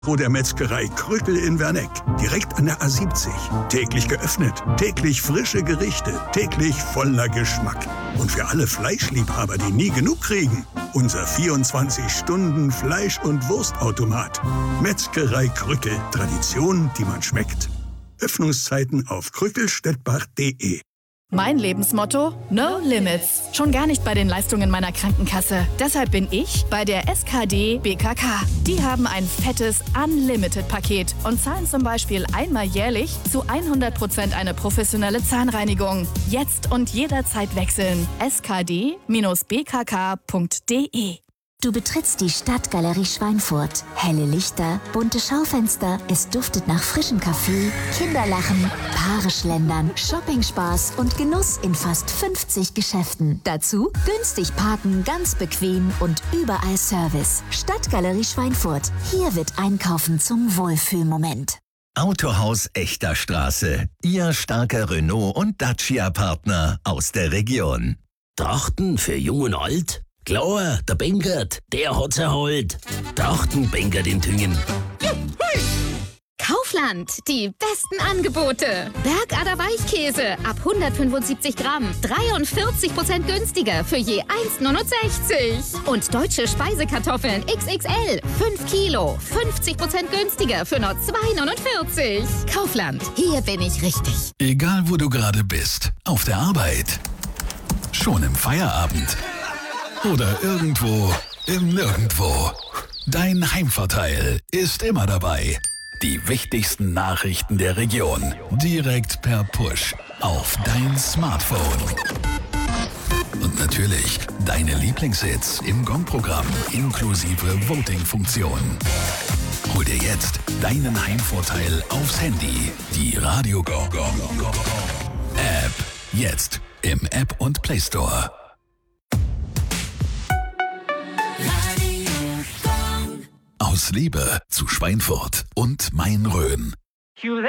Der Metzgerei Krückel in Werneck, direkt an der A70. Täglich geöffnet, täglich frische Gerichte, täglich voller Geschmack. Und für alle Fleischliebhaber, die nie genug kriegen, unser 24-Stunden-Fleisch- und Wurstautomat. Metzgerei Krückel, Tradition, die man schmeckt. Öffnungszeiten auf krückelstettbach.de. Mein Lebensmotto? No Limits. Schon gar nicht bei den Leistungen meiner Krankenkasse. Deshalb bin ich bei der SKD BKK. Die haben ein fettes Unlimited-Paket und zahlen zum Beispiel einmal jährlich zu 100% eine professionelle Zahnreinigung. Jetzt und jederzeit wechseln. skd-bkk.de. Du betrittst die Stadtgalerie Schweinfurt. Helle Lichter, bunte Schaufenster, es duftet nach frischem Kaffee, Kinderlachen, Paare schlendern, Shoppingspaß und Genuss in fast 50 Geschäften. Dazu günstig parken, ganz bequem und überall Service. Stadtgalerie Schweinfurt. Hier wird Einkaufen zum Wohlfühlmoment. Autohaus Echter Straße. Ihr starker Renault- und Dacia-Partner aus der Region. Trachten für Jung und Alt? Klar, der Benkert, der hat's erholt. Trachten Benkert in Tüngen. Kaufland, die besten Angebote. Bergader Weichkäse ab 175 Gramm, 43% günstiger für je 1,69. Und deutsche Speisekartoffeln XXL, 5 Kilo, 50% günstiger für nur 2,49. Kaufland, hier bin ich richtig. Egal wo du gerade bist, auf der Arbeit, schon im Feierabend oder irgendwo im Nirgendwo. Dein Heimvorteil ist immer dabei. Die wichtigsten Nachrichten der Region direkt per Push auf dein Smartphone. Und natürlich deine Lieblingshits im Gong-Programm inklusive Voting-Funktion. Hol dir jetzt deinen Heimvorteil aufs Handy. Die Radio Gong App. Jetzt im App und Play Store. Aus Liebe zu Schweinfurt und Main-Rhön.